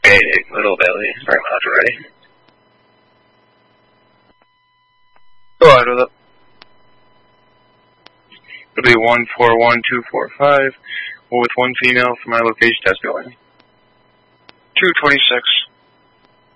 Okay, Little Valley, right when I'm ready. Go ahead with it. It'll be 141245, with one female for my location test going. 226.